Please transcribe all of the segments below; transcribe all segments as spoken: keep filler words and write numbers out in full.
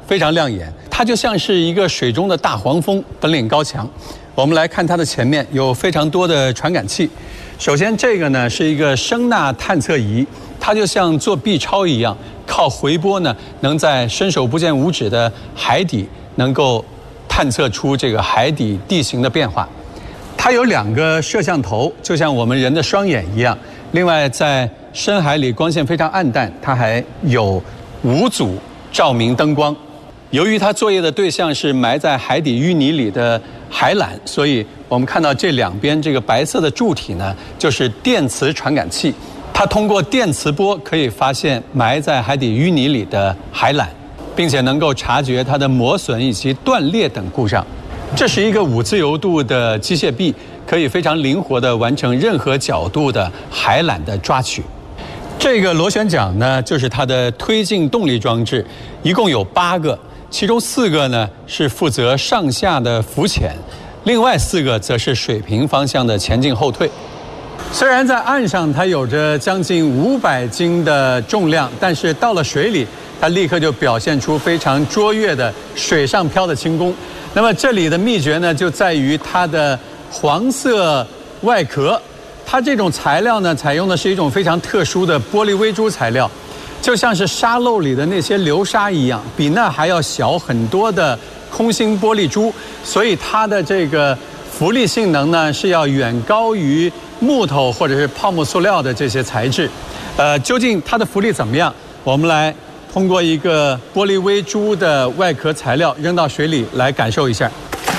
非常亮眼。它就像是一个水中的大黄蜂，本领高强。我们来看它的前面有非常多的传感器。首先这个呢是一个声呐探测仪，它就像做 B 超一样，靠回波呢能在伸手不见五指的海底能够探测出这个海底地形的变化。它有两个摄像头，就像我们人的双眼一样。另外在深海里光线非常暗淡，它还有五组照明灯光。由于它作业的对象是埋在海底淤泥里的海缆，所以我们看到这两边这个白色的柱体呢，就是电磁传感器。它通过电磁波可以发现埋在海底淤泥里的海缆，并且能够察觉它的磨损以及断裂等故障。这是一个五自由度的机械臂，可以非常灵活地完成任何角度的海缆的抓取。这个螺旋桨呢，就是它的推进动力装置，一共有八个。其中四个呢是负责上下的浮潜，另外四个则是水平方向的前进后退。虽然在岸上它有着将近五百斤的重量，但是到了水里，它立刻就表现出非常卓越的水上漂的轻功。那么这里的秘诀呢，就在于它的黄色外壳。它这种材料呢，采用的是一种非常特殊的玻璃微珠材料。就像是沙漏里的那些流沙一样，比那还要小很多的空心玻璃珠，所以它的这个浮力性能呢是要远高于木头或者是泡沫塑料的这些材质。呃，究竟它的浮力怎么样？我们来通过一个玻璃微珠的外壳材料扔到水里来感受一下。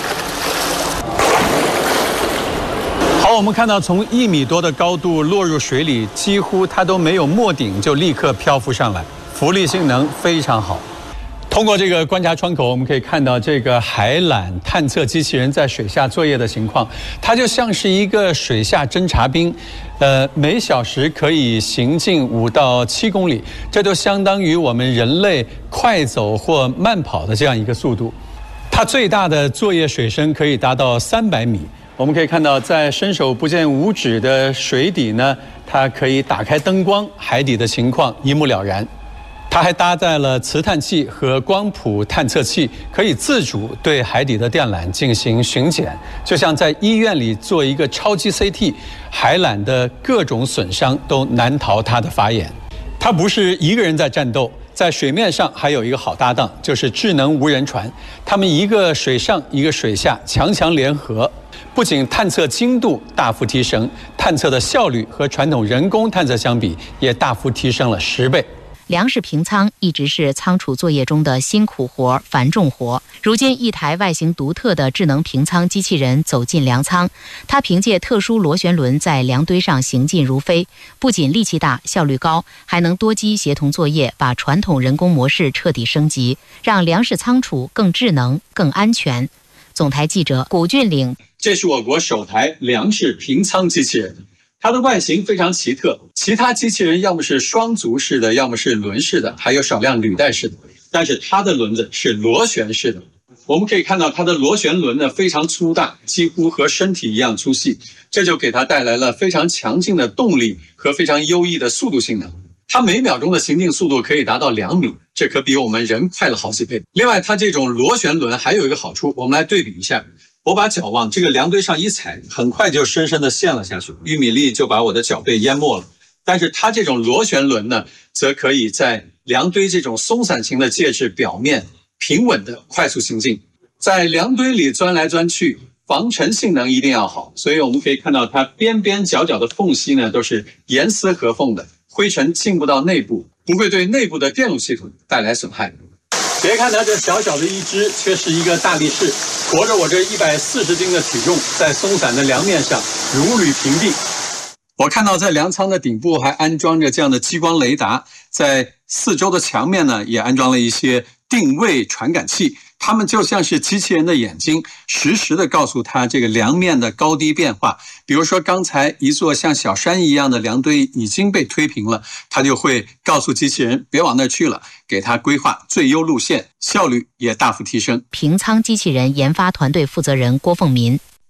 好，我们看到从一米多的高度落入水里，几乎它都没有没顶，就立刻漂浮上来，浮力性能非常好。通过这个观察窗口，我们可以看到这个海缆探测机器人在水下作业的情况。它就像是一个水下侦察兵，呃，每小时可以行进五到七公里，这就相当于我们人类快走或慢跑的这样一个速度。它最大的作业水深可以达到三百米。我们可以看到，在伸手不见五指的水底呢，它可以打开灯光，海底的情况一目了然。它还搭载了磁探器和光谱探测器，可以自主对海底的电缆进行巡检，就像在医院里做一个超级 C T， 海缆的各种损伤都难逃它的法眼。它不是一个人在战斗，在水面上还有一个好搭档，就是智能无人船。他们一个水上，一个水下，强强联合。不仅探测精度大幅提升，探测的效率和传统人工探测相比也大幅提升了十倍。 粮食平仓一直是仓储作业中的辛苦活、繁重活。如今，一台外形独特的智能平仓机器人走进粮仓，它凭借特殊螺旋轮在粮堆上行进如飞，不仅力气大、效率高，还能多机协同作业，把传统人工模式彻底升级，让粮食仓储更智能、更安全。总台记者古俊岭。 这是我国首台粮食平仓机器人，它的外形非常奇特。其他机器人要么是双足式的，要么是轮式的，还有少量履带式的，但是它的轮子是螺旋式的。我们可以看到它的螺旋轮呢非常粗大，几乎和身体一样粗细，这就给它带来了非常强劲的动力和非常优异的速度性能。它每秒钟的行进速度可以达到两米，这可比我们人快了好几倍。另外，它这种螺旋轮还有一个好处，我们来对比一下。我把脚往这个粮堆上一踩，很快就深深地陷了下去，玉米粒就把我的脚背淹没了。但是它这种螺旋轮呢，则可以在粮堆这种松散型的介质表面平稳地快速行进。在粮堆里钻来钻去，防尘性能一定要好，所以我们可以看到它边边角角的缝隙呢都是严丝合缝的，灰尘进不到内部，不会对内部的电路系统带来损害。别看它这小小的一只，却是一个大力士，驮着我这一百四十斤的体重，在松散的粮面上如履平地。我看到在粮仓的顶部还安装着这样的激光雷达，在四周的墙面呢也安装了一些定位传感器，它们就像是机器人的眼睛，实时的告诉它这个粮面的高低变化。比如说刚才一座像小山一样的粮堆已经被推平了，它就会告诉机器人别往那儿去了，给它规划最优路线，效率也大幅提升。 平仓机器人研发团队负责人郭凤民。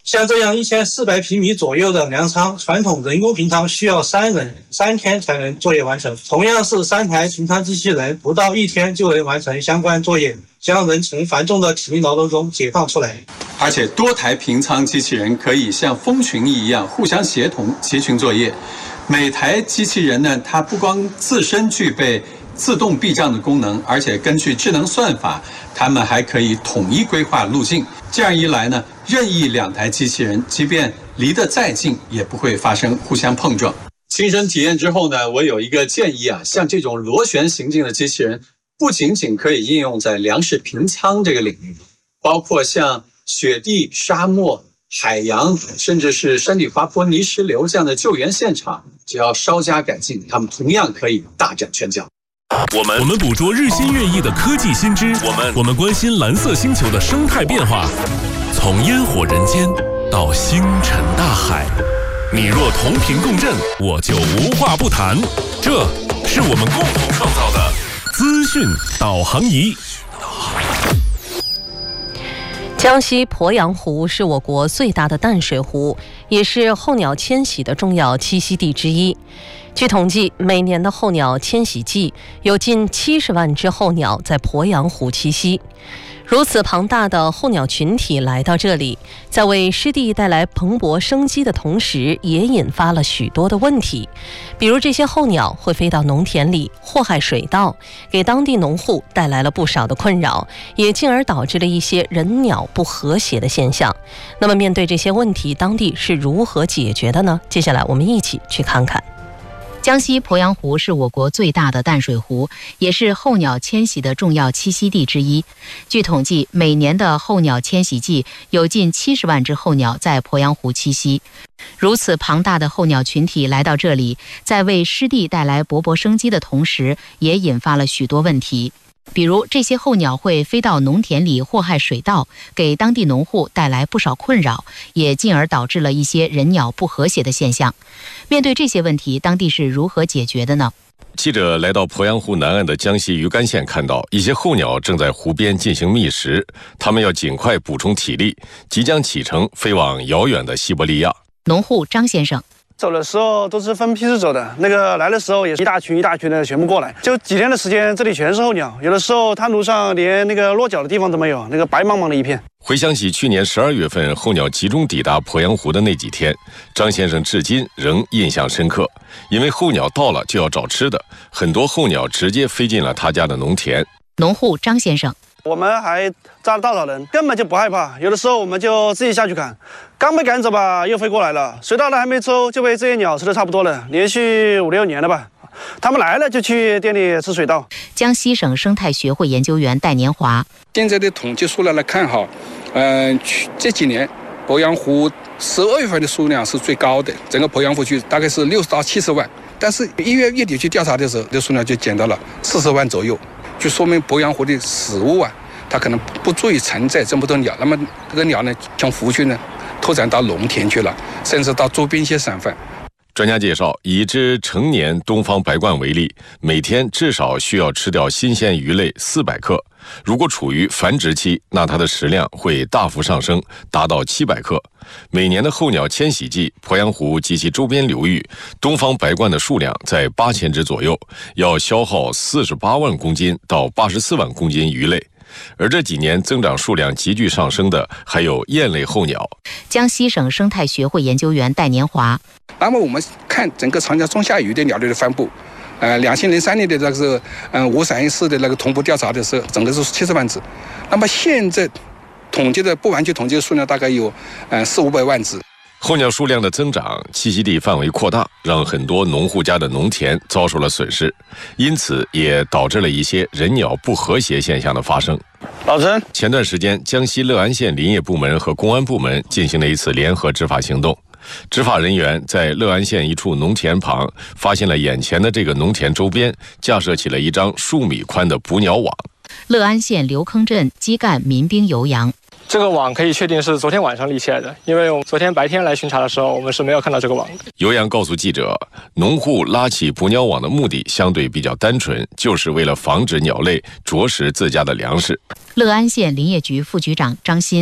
像这样一千四百平米左右的粮仓，传统人工平仓需要三人三天才能作业完成。同样是三台平仓机器人，不到一天就能完成相关作业，将人从繁重的体力劳动中解放出来。 而且多台平仓机器人可以像蜂群一样互相协同集群作业。每台机器人呢，它不光自身具备自动避障的功能，而且根据智能算法，它们还可以统一规划路径。这样一来呢，任意两台机器人，即便离得再近，也不会发生互相碰撞。亲身体验之后呢，我有一个建议啊，像这种螺旋行进的机器人，不仅仅可以应用在粮食平仓这个领域，包括像雪地、沙漠、海洋，甚至是山地滑坡、泥石流这样的救援现场，只要稍加改进，它们同样可以大展拳脚。 我们我们捕捉日新月异的科技新知，我们我们关心蓝色星球的生态变化，从烟火人间到星辰大海，你若同频共振，我就无话不谈。这是我们共同创造的资讯导航仪。 江西鄱阳湖是我国最大的淡水湖，也是候鸟迁徙的重要栖息地之一。据统计，每年的候鸟迁徙季，有近七十万只候鸟在鄱阳湖栖息。如此庞大的候鸟群体来到这里，在为湿地带来蓬勃生机的同时，也引发了许多的问题。比如，这些候鸟会飞到农田里，祸害水稻，给当地农户带来了不少的困扰，也进而导致了一些人鸟不和谐的现象。那么，面对这些问题，当地是如何解决的呢？接下来，我们一起去看看。 江西鄱阳湖是我国最大的淡水湖，也是候鸟迁徙的重要栖息地之一。据统计，每年的候鸟迁徙季，有近七十万只候鸟在鄱阳湖栖息。如此庞大的候鸟群体来到这里，在为湿地带来勃勃生机的同时，也引发了许多问题。比如，这些候鸟会飞到农田里祸害水稻，给当地农户带来不少困扰，也进而导致了一些人鸟不和谐的现象。面对这些问题，当地是如何解决的呢？ 记者来到鄱阳湖南岸的江西余干县，看到一些候鸟正在湖边进行觅食，它们要尽快补充体力，即将启程飞往遥远的西伯利亚。 农户张先生。 走的时候都是分批次走的，那个来的时候也是一大群一大群的全部过来，就几天的时间，这里全是候鸟，有的时候滩涂上连那个落脚的地方都没有，那个白茫茫的一片。 回想起去年十二月份候鸟集中抵达鄱阳湖的那几天，张先生至今仍印象深刻，因为候鸟到了就要找吃的，很多候鸟直接飞进了他家的农田。 农户张先生。 我们还扎了稻草人，根本就不害怕。有的时候我们就自己下去砍，刚被赶走吧，又飞过来了。水稻的还没收，就被这些鸟吃的差不多了，连续五六年了吧。他们来了就去店里吃水稻。 江西省生态学会研究员戴年华。 现在的统计数来来看哈，嗯、呃，这几年鄱阳湖十二月份的数量是最高的，整个鄱阳湖区大概是六十到七十万，但是一月月底去调查的时候，这数量就减到了四十万左右。就说明鄱阳湖的食物啊，它可能不足以承载这么多鸟。那么这个鸟呢，从湖区呢拓展到农田去了，甚至到周边一些省份。 专家介绍，以一只成年东方白鹳为例，每天至少需要吃掉新鲜鱼类四百克。如果处于繁殖期，那它的食量会大幅上升，达到七百克。每年的候鸟迁徙季，鄱阳湖及其周边流域东方白鹳的数量在八千只左右，要消耗四十八万公斤到八十四万公斤鱼类。而这几年增长数量急剧上升的还有雁类候鸟。 江西省生态学会研究员戴年华。 那么我们看整个长江中下游的鸟类的分布，呃，两千零三年的那个是嗯五陕一市的那个同步调查的时候，整个是七十万只。那么现在统计的不完全统计的数量大概有嗯四五百万只。 候鸟数量的增长，栖息地范围扩大，让很多农户家的农田遭受了损失，因此也导致了一些人鸟不和谐现象的发生。 老陈， 前段时间，江西乐安县林业部门和公安部门进行了一次联合执法行动。执法人员在乐安县一处农田旁发现了眼前的这个农田周边架设起了一张数米宽的捕鸟网。 乐安县刘坑镇基干民兵尤洋。 这个网可以确定是昨天晚上立起来的，因为我们昨天白天来巡查的时候，我们是没有看到这个网的。 尤洋告诉记者，农户拉起捕鸟网的目的相对比较单纯，就是为了防止鸟类啄食自家的粮食。 乐安县林业局副局长张鑫。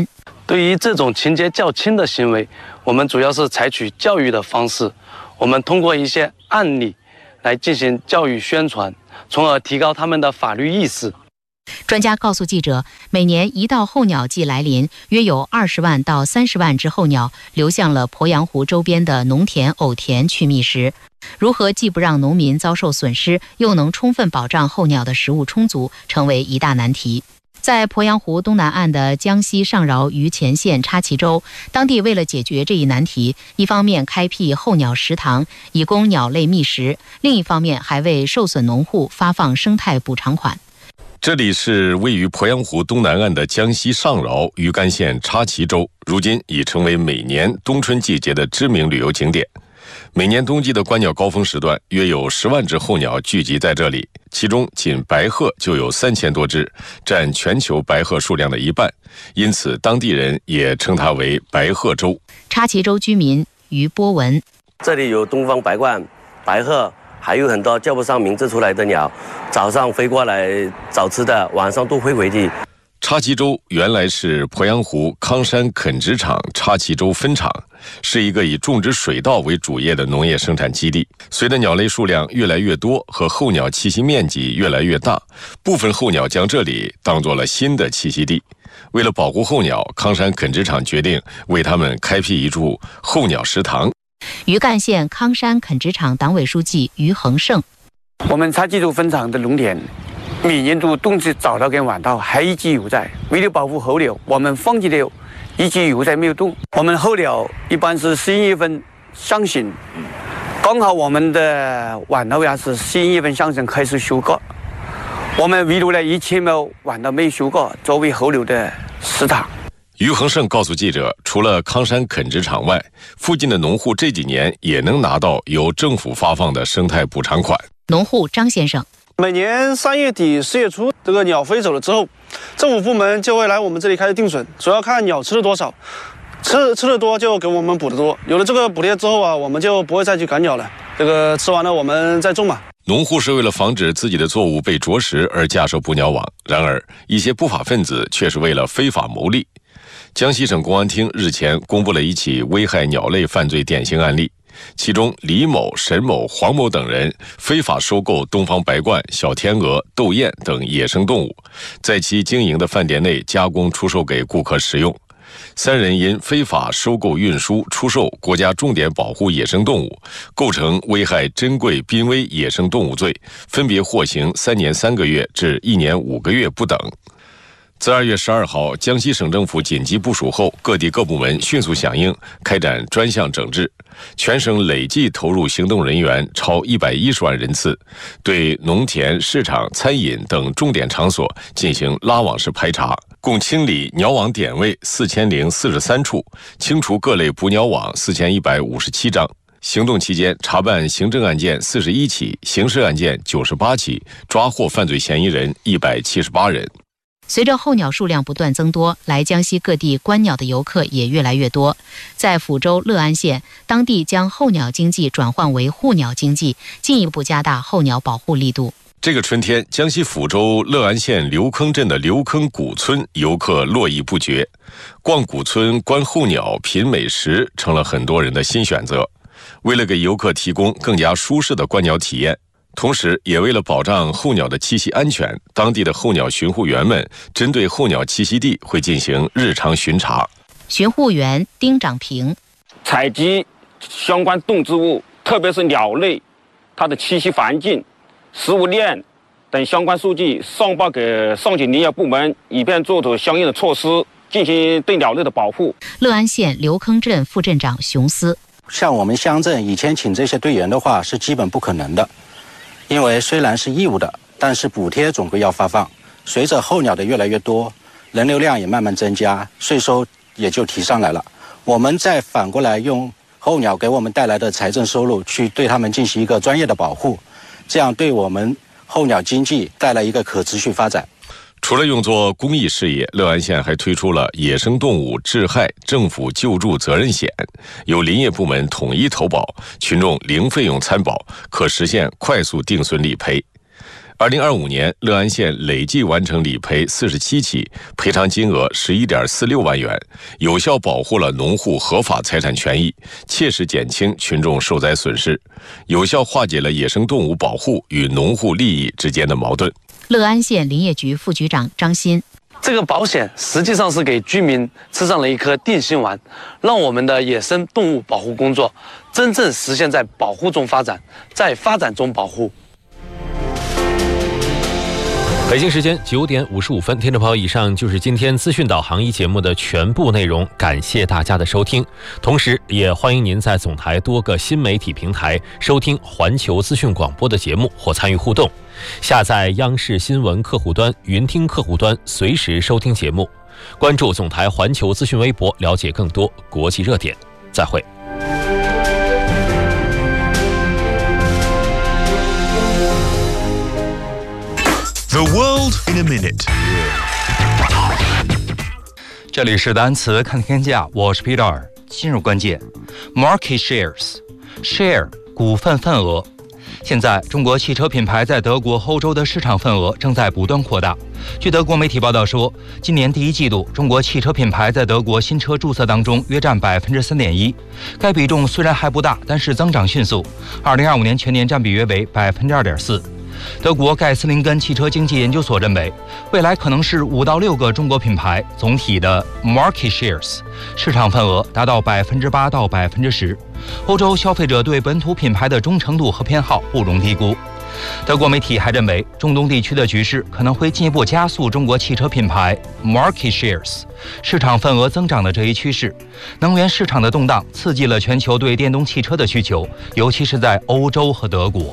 对于这种情节较轻的行为，我们主要是采取教育的方式，我们通过一些案例来进行教育宣传，从而提高他们的法律意识。 专家告诉记者，每年一到候鸟季来临，约有二十万到三十万只候鸟流向了鄱阳湖周边的农田、藕田去觅食。如何既不让农民遭受损失，又能充分保障候鸟的食物充足，成为一大难题。在鄱阳湖东南岸的江西上饶榆钱县插旗洲，当地为了解决这一难题，一方面开辟候鸟食堂，以供鸟类觅食；另一方面还为受损农户发放生态补偿款。 这里是位于鄱阳湖东南岸的江西上饶榆干县插旗洲，如今已成为每年冬春季节的知名旅游景点。每年冬季的观鸟高峰时段，约有十万只候鸟聚集在这里，其中仅白鹤就有三千多只，占全球白鹤数量的一半，因此当地人也称它为白鹤洲。 插旗洲居民于波文： 这里有东方白鹳、白鹤，还有很多叫不上名字出来的鸟，早上飞过来找吃的，晚上都会回去。 插旗洲原来是鄱阳湖康山垦殖场插旗洲分场，是一个以种植水稻为主业的农业生产基地。随着鸟类数量越来越多和候鸟栖息面积越来越大，部分候鸟将这里当作了新的栖息地。为了保护候鸟，康山垦殖场决定为它们开辟一处候鸟食堂。 榆干县康山垦殖场党委书记于恒胜： 我们插旗洲分场的农田每年都冬至早稻跟晚稻还一直有在，为了保护候鸟，我们放弃了一直有在没有动。我们候鸟一般是十一月份上旬，刚好我们的晚稻呀是十一月份上旬开始收割，我们围留了一千亩晚稻没收割，作为候鸟的食堂。 于恒胜告诉记者，除了康山垦殖场外，附近的农户这几年也能拿到由政府发放的生态补偿款。 农户张先生： 每年三月底四月初，这个鸟飞走了之后，政府部门就会来我们这里开始定损，主要看鸟吃了多少，吃吃的多就给我们补的多。有了这个补贴之后啊，我们就不会再去赶鸟了。这个吃完了我们再种嘛。 农户是为了防止自己的作物被啄食而架设捕鸟网，然而一些不法分子却是为了非法牟利。江西省公安厅日前公布了一起危害鸟类犯罪典型案例。其中李某、沈某、黄某等人非法收购东方白鹳、小天鹅、斗雁等野生动物，在其经营的饭店内加工出售给顾客食用。三人因非法收购、运输、出售国家重点保护野生动物，构成危害珍贵濒危野生动物罪，分别获刑三年三个月至一年五个月不等。自二月十二号，江西省政府紧急部署后，各地各部门迅速响应，开展专项整治。全省累计投入行动人员超一百一十万人次，对农田、市场、餐饮等重点场所进行拉网式排查，共清理鸟网点位四千零四十三处，清除各类捕鸟网四千一百五十七张。行动期间，查办行政案件四十一起，刑事案件九十八起，抓获犯罪嫌疑人一百七十八人。 随着候鸟数量不断增多，来江西各地观鸟的游客也越来越多。在抚州乐安县，当地将候鸟经济转换为护鸟经济，进一步加大候鸟保护力度。 这个春天，江西抚州乐安县刘坑镇的刘坑古村游客络绎不绝，逛古村、观候鸟、品美食成了很多人的新选择。为了给游客提供更加舒适的观鸟体验，同时也为了保障候鸟的栖息安全，当地的候鸟巡护员们针对候鸟栖息地会进行日常巡查。 巡护员丁长平： 采集相关动植物，特别是鸟类，它的栖息环境、食物链等相关数据上报给上级林业部门，以便做出相应的措施，进行对鸟类的保护。 乐安县刘坑镇副镇长熊思： 像我们乡镇以前请这些队员的话是基本不可能的。因为虽然是义务的，但是补贴总归要发放。随着候鸟的越来越多，人流量也慢慢增加，税收也就提上来了。我们再反过来用候鸟给我们带来的财政收入去对它们进行一个专业的保护，这样对我们候鸟经济带来一个可持续发展。 除了用作公益事业，乐安县还推出了野生动物致害政府救助责任险，由林业部门统一投保，群众零费用参保，可实现快速定损理赔。 二零二五年，乐安县累计完成理赔四十七起，赔偿金额十一点四六万元，有效保护了农户合法财产权益，切实减轻群众受灾损失，有效化解了野生动物保护与农户利益之间的矛盾。 乐安县林业局副局长张鑫。 这个保险实际上是给居民吃上了一颗定心丸，让我们的野生动物保护工作真正实现在保护中发展，在发展中保护。 北京时间九点五十五分，听众朋友，以上就是今天资讯导航一节目的全部内容，感谢大家的收听。同时，也欢迎您在总台多个新媒体平台收听环球资讯广播的节目或参与互动。下载央视新闻客户端、云听客户端，随时收听节目。关注总台环球资讯微博，了解更多国际热点。再会。 The world in a minute。 这里是单词看天下，我是 Peter。进入关键 ，market shares，share 股份份额。现在，中国汽车品牌在德国、欧洲的市场份额正在不断扩大。据德国媒体报道说，今年第一季度，中国汽车品牌在德国新车注册当中约占百分之三点一。该比重虽然还不大，但是增长迅速。二零二五年全年占比约为百分之二点四。德国盖斯林根汽车经济研究所认为，未来可能是五到六个中国品牌总体的 market shares 市场份额达到百分之八到百分之十。欧洲消费者对本土品牌的忠诚度和偏好不容低估。德国媒体还认为，中东地区的局势可能会进一步加速中国汽车品牌 market shares 市场份额增长的这一趋势。能源市场的动荡刺激了全球对电动汽车的需求，尤其是在欧洲和德国。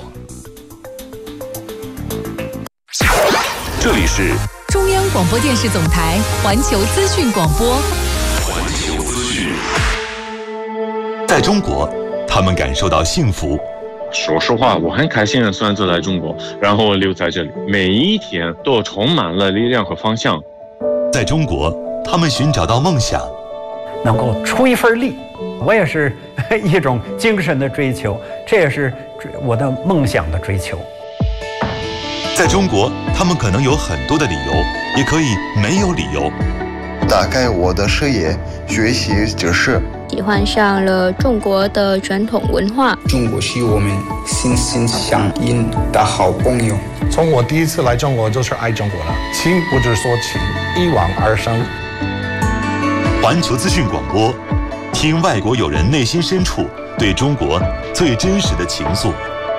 这里是中央广播电视总台环球资讯广播。 环球资讯。在中国，他们感受到幸福。 说实话，我很开心的选择来中国，然后留在这里，每一天都充满了力量和方向。 在中国，他们寻找到梦想， 能够出一份力，我也是一种精神的追求，这也是我的梦想的追求。 在中国，他们可能有很多的理由，也可以没有理由。 打开我的视野，学习知识， 喜欢上了中国的传统文化。 中国是我们心心相印的好朋友。 从我第一次来中国就是爱中国了，情不知所起，一往而生。 环球资讯广播，听外国友人内心深处对中国最真实的情愫。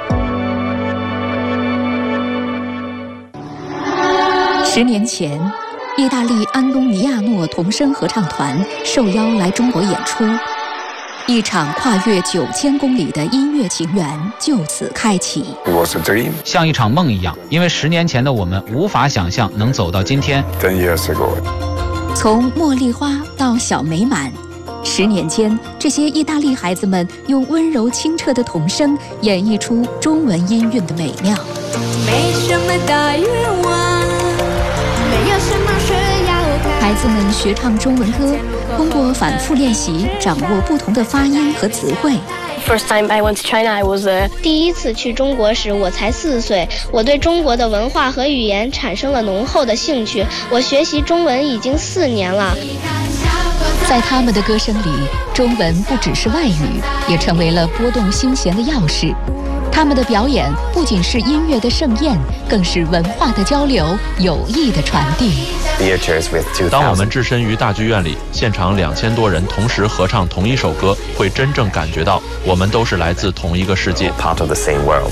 十年前，意大利安东尼亚诺童声合唱团受邀来中国演出，一场跨越九千公里的音乐情缘就此开启。 像一场梦一样，因为十年前的我们无法想象能走到今天。 从茉莉花到小美满，十年间，这些意大利孩子们用温柔清澈的童声演绎出中文音韵的美妙。 没什么大愿望，没有什么需要看。 孩子们学唱中文歌，通过反复练习，掌握不同的发音和词汇。 First time I went to China, I was a... 第一次去中国时，我才四岁。我对中国的文化和语言产生了浓厚的兴趣。我学习中文已经四年了。 在他们的歌声里，中文不只是外语，也成为了拨动心弦的钥匙。他们的表演不仅是音乐的盛宴，更是文化的交流、友谊的传递。 当我们置身于大剧院里，现场两千多人同时合唱同一首歌，会真正感觉到我们都是来自同一个世界。 Part of the same world。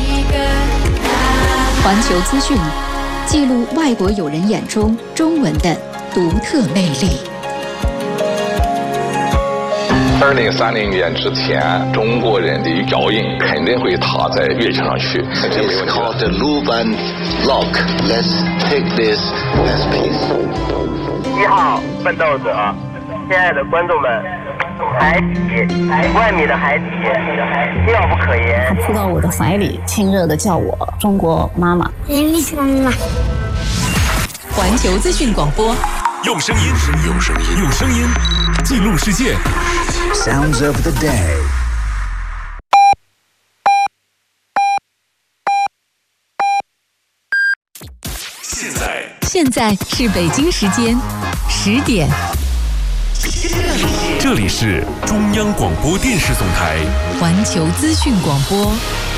环球资讯，记录外国友人眼中中文的独特魅力。 二零三零年之前，中国人的脚印肯定会踏在月球上去。 It's called the Luban Lock. Let's take this as peace. 一号奋斗者，亲爱的观众们，海底，万米的海底，妙不可言。 扑到我的怀里，亲热的叫我中国妈妈。 你是妈妈。 环球资讯广播， 用声音，用声音，用声音记录世界。 Sounds of the day。 现在现在是北京时间十点。 这里是中央广播电视总台环球资讯广播。